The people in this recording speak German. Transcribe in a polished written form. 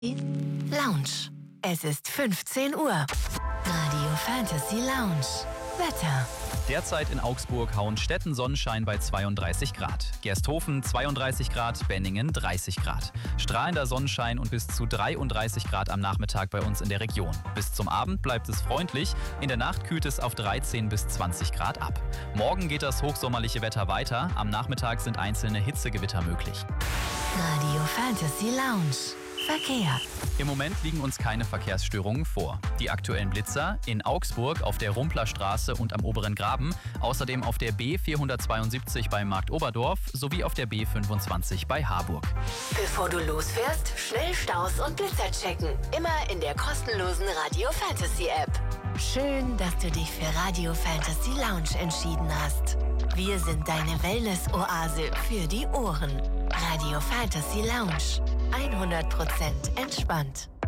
Lounge. Es ist 15 Uhr. Radio Fantasy Lounge. Wetter. Derzeit in Augsburg, Hauenstetten Sonnenschein bei 32 Grad. Gersthofen 32 Grad, Benningen 30 Grad. Strahlender Sonnenschein und bis zu 33 Grad am Nachmittag bei uns in der Region. Bis zum Abend bleibt es freundlich. In der Nacht kühlt es auf 13 bis 20 Grad ab. Morgen geht das hochsommerliche Wetter weiter. Am Nachmittag sind einzelne Hitzegewitter möglich. Radio Fantasy Lounge. Verkehr. Im Moment liegen uns keine Verkehrsstörungen vor. Die aktuellen Blitzer in Augsburg auf der Rumplerstraße und am Oberen Graben, außerdem auf der B472 bei Markt Oberdorf sowie auf der B25 bei Harburg. Bevor du losfährst, schnell Staus und Blitzer checken. Immer in der kostenlosen Radio Fantasy App. Schön, dass du dich für Radio Fantasy Lounge entschieden hast. Wir sind deine Wellness-Oase für die Ohren. Radio Fantasy Lounge. 100% entspannt.